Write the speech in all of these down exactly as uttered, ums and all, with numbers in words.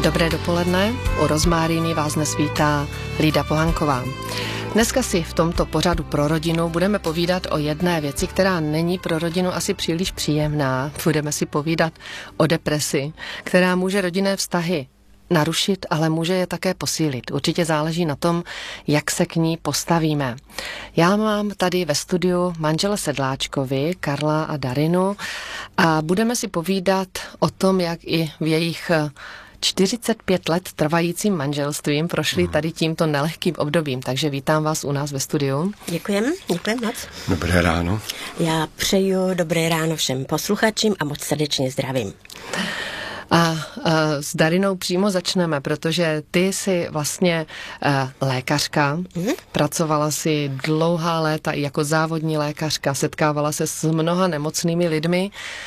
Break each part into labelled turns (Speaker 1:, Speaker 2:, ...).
Speaker 1: Dobré dopoledne, u Rozmáríny vás dnes vítá Lída Pohanková. Dneska si v tomto pořadu pro rodinu budeme povídat o jedné věci, která není pro rodinu asi příliš příjemná. Budeme si povídat o depresi, která může rodinné vztahy narušit, ale může je také posílit. Určitě záleží na tom, jak se k ní postavíme. Já mám tady ve studiu manžele Sedláčkovi, Karla a Darinu, a budeme si povídat o tom, jak i v jejich čtyřicet pět let trvajícím manželstvím prošli tady tímto nelehkým obdobím. Takže vítám vás u nás ve studiu.
Speaker 2: Děkujem, děkujem moc.
Speaker 3: Dobré ráno.
Speaker 2: Já přeju dobré ráno všem posluchačům a moc srdečně zdravím.
Speaker 1: A, a s Darinou přímo začneme, protože ty jsi vlastně a, lékařka, mm-hmm. pracovala si dlouhá léta i jako závodní lékařka, setkávala se s mnoha nemocnými lidmi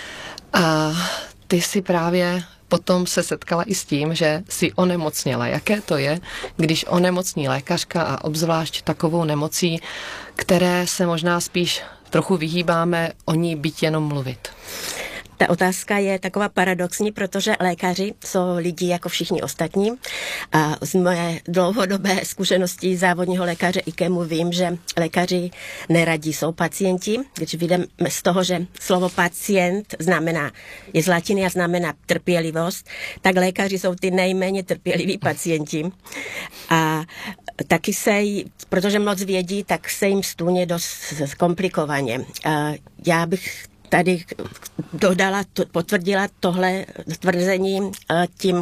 Speaker 1: a ty si právě potom se setkala i s tím, že si onemocněla. Jaké to je, když onemocní lékařka a obzvlášť takovou nemocí, které se možná spíš trochu vyhýbáme o ní byť jenom mluvit?
Speaker 2: Ta otázka je taková paradoxní, protože lékaři jsou lidi jako všichni ostatní a z moje dlouhodobé zkušenosti závodního lékaře IKEMu vím, že lékaři neradí jsou pacienti. Když vidíme z toho, že slovo pacient znamená, je z latiny a znamená trpělivost, tak lékaři jsou ty nejméně trpěliví pacienti. A taky se, protože moc vědí, tak se jim stůně dost komplikovaně. A já bych tady dodala, potvrdila tohle tvrzení tím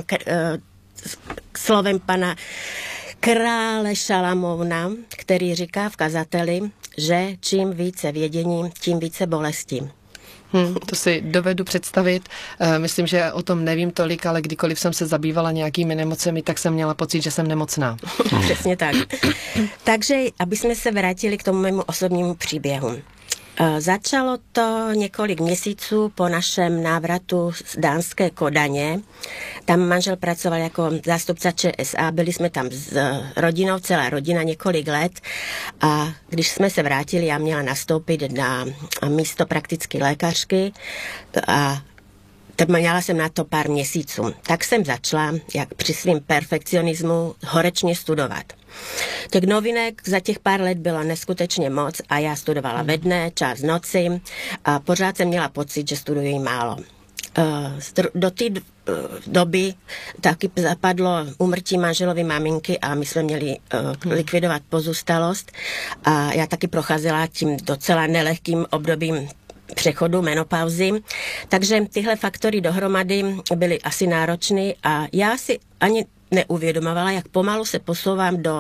Speaker 2: slovem pana krále Šalamouna, který říká v kazateli, že čím více vědění, tím více bolesti.
Speaker 1: Hmm, to si dovedu představit. Myslím, že o tom nevím tolik, ale kdykoliv jsem se zabývala nějakými nemocemi, tak jsem měla pocit, že jsem nemocná.
Speaker 2: Přesně tak. Takže, aby jsme se vrátili k tomu mému osobnímu příběhu. Začalo to několik měsíců po našem návratu z dánské Kodaně. Tam manžel pracoval jako zástupce ČSA, byli jsme tam s rodinou, celá rodina několik let a když jsme se vrátili, já měla nastoupit na místo praktické lékařky a měla jsem na to pár měsíců. Tak jsem začala, jak při svým perfekcionismu, horečně studovat. Těch novinek za těch pár let bylo neskutečně moc a já studovala ve dne, čas noci a pořád jsem měla pocit, že studuji málo. Do té doby taky zapadlo úmrtí manželovy maminky a my jsme měli likvidovat pozůstalost a já taky procházela tím docela nelehkým obdobím přechodu menopauzy. Takže tyhle faktory dohromady byly asi náročné a já si ani neuvědomovala, jak pomalu se posouvám do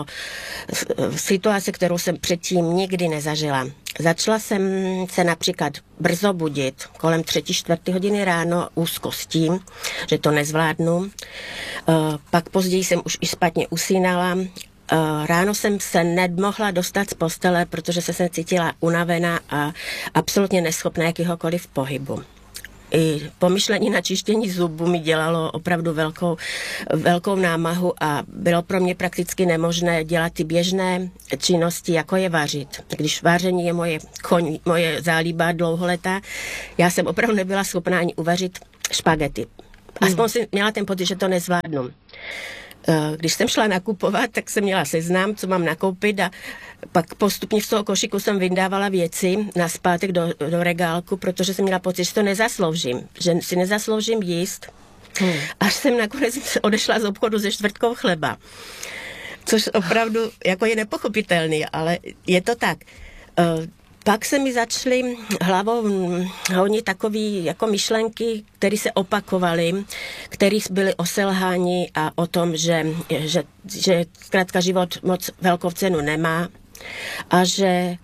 Speaker 2: situace, kterou jsem předtím nikdy nezažila. Začala jsem se například brzo budit, kolem třetí, čtvrtý hodiny ráno úzkostí, že to nezvládnu. Pak později jsem už i špatně usínala. Ráno jsem se nemohla dostat z postele, protože se jsem cítila unavená a absolutně neschopná jakýhokoliv pohybu. I pomyšlení na čištění zubů mi dělalo opravdu velkou, velkou námahu a bylo pro mě prakticky nemožné dělat ty běžné činnosti, jako je vařit. Když vaření je moje, koň, moje zálíba dlouholetá, já jsem opravdu nebyla schopná ani uvařit špagety. Aspoň hmm. jsem měla ten pocit, že to nezvládnu. Když jsem šla nakupovat, tak jsem měla seznam, co mám nakoupit a pak postupně z toho košíku jsem vyndávala věci nazpátek do, do regálku, protože jsem měla pocit, že to nezasloužím, že si nezasloužím jíst. Hmm. Až jsem nakonec odešla z obchodu se čtvrtkou chleba, což opravdu jako je nepochopitelný, ale je to tak. Pak se mi začaly hlavou honit takový jako myšlenky, které se opakovaly, které byly o selhání a o tom, že, že, že zkrátka život moc velkou cenu nemá a že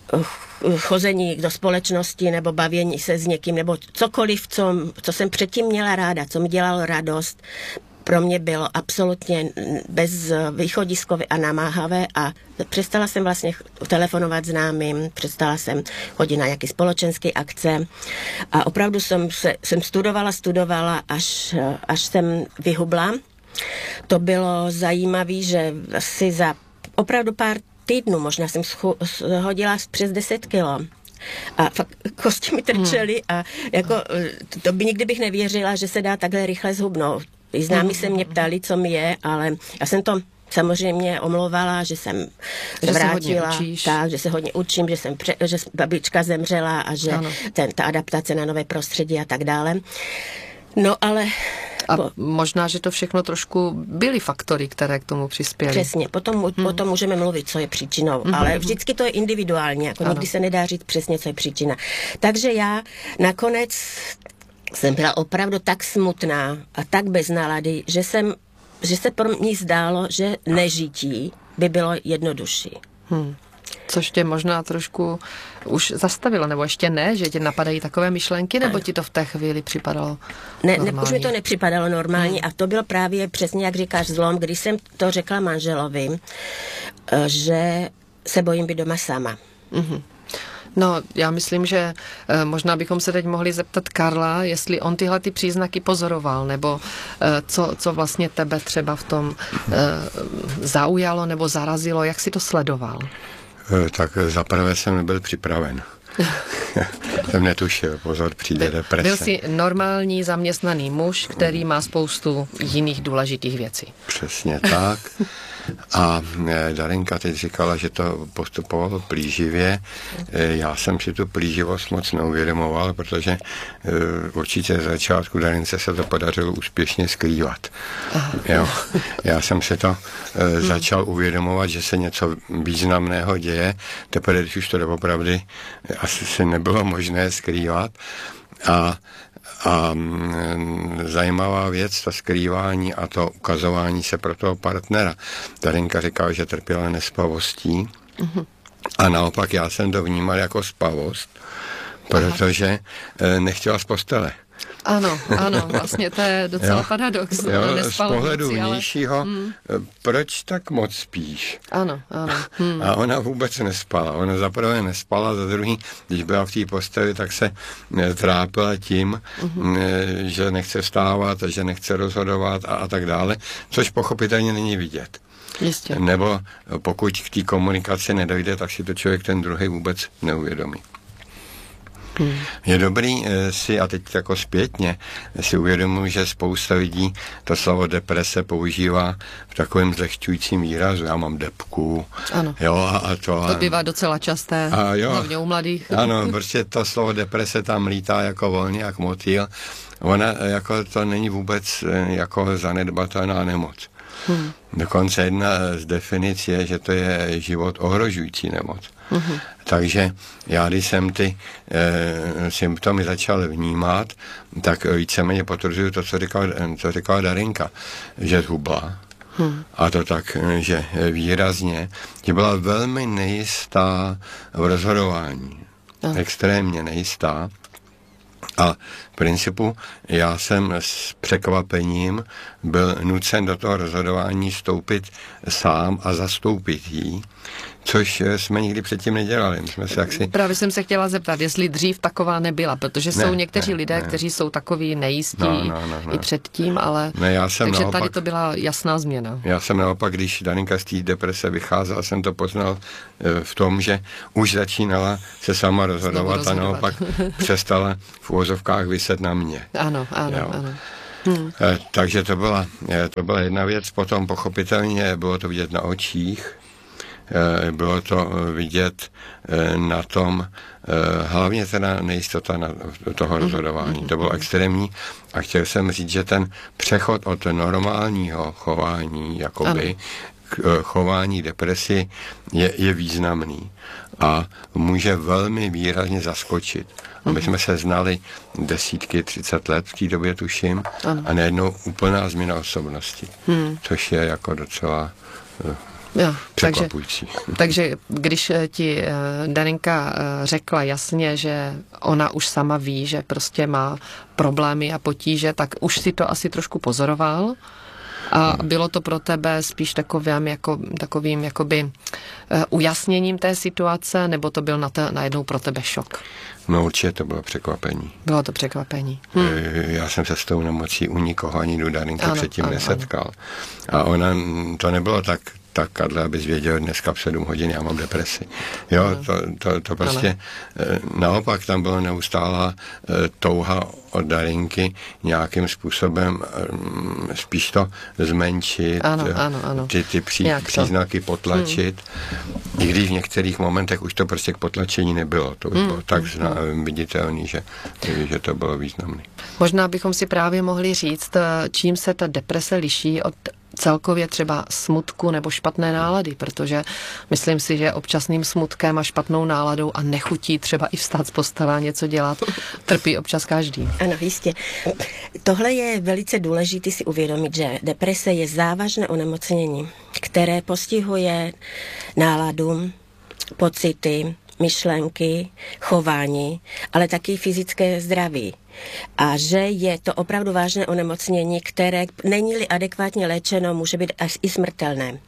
Speaker 2: chození do společnosti nebo bavění se s někým nebo cokoliv, co, co jsem předtím měla ráda, co mi dělalo radost, pro mě bylo absolutně bezvýchodiskové a namáhavé a přestala jsem vlastně telefonovat známým, přestala jsem chodit na nějaké společenské akce a opravdu jsem, se, jsem studovala, studovala, až, až jsem vyhubla. To bylo zajímavé, že si za opravdu pár týdnů, možná jsem schodila přes deset kilo. A fakt kosti mi trčely a jako, to by nikdy bych nevěřila, že se dá takhle rychle zhubnout. I známí se mě ptali, co mi je, ale já jsem to samozřejmě omlouvala, že jsem
Speaker 1: že
Speaker 2: vrátila,
Speaker 1: se
Speaker 2: tak, že se hodně učím, že jsem pře, že babička zemřela a že ten, ta adaptace na nové prostředí a tak dále. No ale...
Speaker 1: A možná, že to všechno trošku byly faktory, které k tomu přispěly.
Speaker 2: Přesně, potom, hmm. potom můžeme mluvit, co je příčinou, hmm. ale vždycky to je individuálně, jako nikdy se nedá říct přesně, co je příčina. Takže já nakonec jsem byla opravdu tak smutná a tak bez nálady, že jsem že se pro mě zdálo, že nežití by bylo jednodušší.
Speaker 1: Hmm. Což tě možná trošku už zastavilo, nebo ještě ne, že tě napadají takové myšlenky, nebo ti to v té chvíli připadalo
Speaker 2: ne,
Speaker 1: normální?
Speaker 2: Ne, už mi to nepřipadalo normální hmm. a to byl právě přesně, jak říkáš, zlom, když jsem to řekla manželovi, že se bojím být doma sama.
Speaker 1: Hmm. No, já myslím, že e, možná bychom se teď mohli zeptat Karla, jestli on tyhle ty příznaky pozoroval, nebo e, co, co vlastně tebe třeba v tom e, zaujalo nebo zarazilo, jak si to sledoval?
Speaker 3: E, tak zaprvé jsem nebyl připraven. Jsem netušil, pozor, přijde deprese.
Speaker 1: Byl jsi normální zaměstnaný muž, který má spoustu jiných důležitých věcí.
Speaker 3: Přesně tak. A Darinka teď říkala, že to postupovalo plíživě. Já jsem si tu plíživost moc neuvědomoval, protože určitě z začátku Darince se to podařilo úspěšně skrývat. Jo. Já jsem si to začal uvědomovat, že se něco významného děje, teprve když už to doopravdy asi se nebylo možné skrývat. A A zajímavá věc, to skrývání a to ukazování se pro toho partnera. Darinka říkala, že trpěla nespavostí uh-huh. a naopak já jsem to vnímal jako spavost, protože Aha. nechtěla z postele.
Speaker 1: Ano, ano, vlastně to je docela paradox.
Speaker 3: Jo, z pohledu vnějšího, ale... hmm. proč tak moc spíš?
Speaker 1: Ano, ano. Hmm.
Speaker 3: A ona vůbec nespala. Ona zaprvé nespala, za druhý, když byla v té posteli, tak se trápila tím, uh-huh. že nechce vstávat, že nechce rozhodovat a, a tak dále, což pochopitelně není vidět.
Speaker 1: Jistě.
Speaker 3: Nebo pokud k té komunikaci nedojde, tak si to člověk ten druhý vůbec neuvědomí. Hmm. Je dobrý si, a teď jako zpětně, si uvědomuji, že spousta lidí to slovo deprese používá v takovém zlehčujícím výrazu. Já mám depku.
Speaker 1: Ano.
Speaker 3: Jo, a, a to,
Speaker 1: to bývá docela časté, a jo, hlavně u mladých.
Speaker 3: Ano, prostě to slovo deprese tam lítá jako volně, jak motýl. Ona jako to není vůbec jako zanedbatelná nemoc. Hmm. Dokonce jedna z definic je, že to je život ohrožující nemoc. Mm-hmm. Takže já, když jsem ty e, symptomy začal vnímat, tak víceméně potvrzuju to, co říkala, co říkala Darinka, že zhubla. Hmm. A to tak, že výrazně, že byla velmi nejistá v rozhodování. Ah. Extrémně nejistá. A v principu já jsem s překvapením byl nucen do toho rozhodování vstoupit sám a zastoupit jí, což jsme nikdy předtím nedělali. My jsme se jaksi...
Speaker 1: Právě jsem se chtěla zeptat, jestli dřív taková nebyla, protože ne, jsou někteří ne, lidé, ne. kteří jsou takoví nejistí no, no, no, no. i předtím, ale
Speaker 3: ne, já jsem
Speaker 1: takže
Speaker 3: naopak,
Speaker 1: tady to byla jasná změna.
Speaker 3: Já jsem naopak, když Darinka z té deprese vycházela, jsem to poznal v tom, že už začínala se sama rozhodovat, rozhodovat. a naopak přestala v uvozovkách vyset na mě.
Speaker 1: Ano, ano, jo. ano.
Speaker 3: Hmm. Takže to byla, to byla jedna věc. Potom pochopitelně bylo to vidět na očích, bylo to vidět na tom, hlavně teda nejistota na toho rozhodování. To bylo extrémní a chtěl jsem říct, že ten přechod od normálního chování jakoby k chování depresi je, je významný a může velmi výrazně zaskočit. A my jsme se znali desítky, třicet let v té době, tuším, ano. a najednou úplná změna osobnosti, hmm. což je jako docela uh, jo, překvapující.
Speaker 1: Takže, takže když ti uh, Darinka uh, řekla jasně, že ona už sama ví, že prostě má problémy a potíže, tak už si to asi trošku pozoroval. A bylo to pro tebe spíš takovým, jako, takovým jakoby uh, ujasněním té situace, nebo to byl na te, najednou pro tebe šok?
Speaker 3: No určitě to bylo překvapení.
Speaker 1: Bylo to překvapení. Hm.
Speaker 3: Já jsem se s tou nemocí u nikoho ani do Darinky ano, předtím ano, nesetkal. Ano. A ona, to nebylo tak, tak Karle, abys věděl, dneska v sedm hodin já mám depresi. Jo, to, to, to prostě ano. Naopak tam byla neustálá touha od Darinky nějakým způsobem spíš to zmenšit,
Speaker 1: ano, ano, ano.
Speaker 3: ty, ty pří, příznaky potlačit, hmm. i když v některých momentech už to prostě k potlačení nebylo. To už hmm. bylo tak zna, viditelný, že, že to bylo významné.
Speaker 1: Možná bychom si právě mohli říct, čím se ta deprese liší od celkově třeba smutku nebo špatné nálady, protože myslím si, že občasným smutkem a špatnou náladou a nechutí třeba i vstát z postele a něco dělat, trpí občas každý.
Speaker 2: Ano, jistě. Tohle je velice důležité si uvědomit, že deprese je závažné onemocnění, které postihuje náladu, pocity, myšlenky, chování, ale taky fyzické zdraví. A že je to opravdu vážné onemocnění, které není-li adekvátně léčeno, může být až i smrtelné.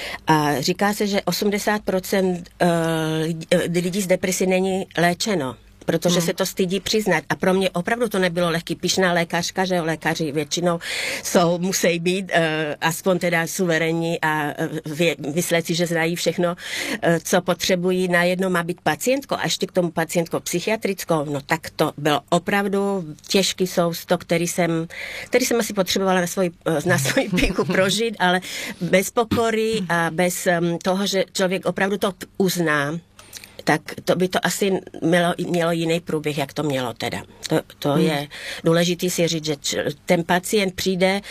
Speaker 2: A říká se, že osmdesát procent lidí z depresí není léčeno, protože hmm. se to stydí přiznat. A pro mě opravdu to nebylo lehký. Pyšná lékařka, že lékaři většinou jsou, musí být uh, aspoň teda suverénní a uh, myslet si, že znají všechno, uh, co potřebují. Najednou má být pacientkou a ještě k tomu pacientkou psychiatrickou. No tak to bylo opravdu těžký soustok, který jsem, který jsem asi potřebovala na svůj, na svůj píku prožít, ale bez pokory a bez um, toho, že člověk opravdu to uzná, tak to by to asi mělo, mělo jiný průběh, jak to mělo teda. To, to hmm. je důležitý si říct, že ten pacient přijde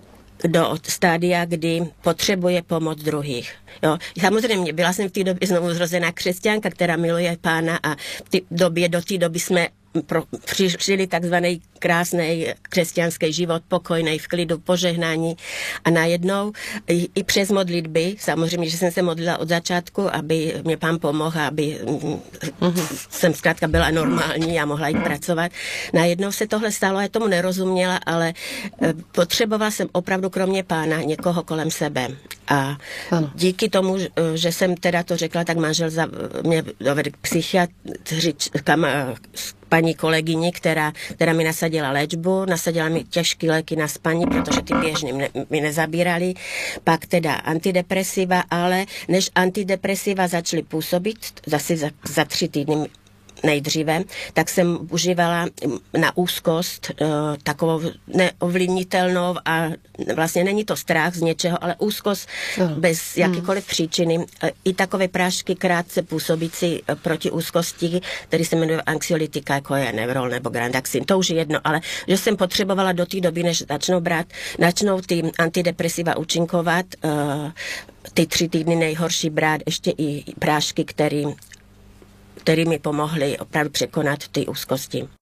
Speaker 2: do stádia, kdy potřebuje pomoc druhých. Jo. Samozřejmě byla jsem v té době znovu zrozená křesťanka, která miluje Pána a v té době, do té doby jsme pro, přišli takzvaný krásný křesťanský život, pokojný, v klidu, požehnání a najednou i, i přes modlitby, samozřejmě, že jsem se modlila od začátku, aby mě Pán pomohl, aby mm-hmm. jsem zkrátka byla normální a mohla jít pracovat. Najednou se tohle stalo, já tomu nerozuměla, ale e, potřebovala jsem opravdu kromě Pána někoho kolem sebe. A ano. díky tomu, že jsem teda to řekla, tak manžel za, mě dovedl k psychiatři, kam, paní kolegyni, která, která mi nasadila léčbu, nasadila mi těžké léky na spaní, protože ty běžný ne, mi nezabírali, pak teda antidepresiva, ale než antidepresiva začaly působit, zase za, za tři týdny nejdříve, tak jsem užívala na úzkost uh, takovou neovlivnitelnou a vlastně není to strach z něčeho, ale úzkost no. bez jakýkoliv hmm. příčiny. Uh, I takové prášky krátce působící uh, proti úzkosti, které se jmenuje anxiolytika, jako je Nevrol nebo Grandaxin. To už je jedno, ale že jsem potřebovala do té doby, než začnou brát, začnou ty antidepresiva účinkovat, uh, ty tři týdny nejhorší brát ještě i prášky, které který mi pomohly opravdu překonat ty úzkosti.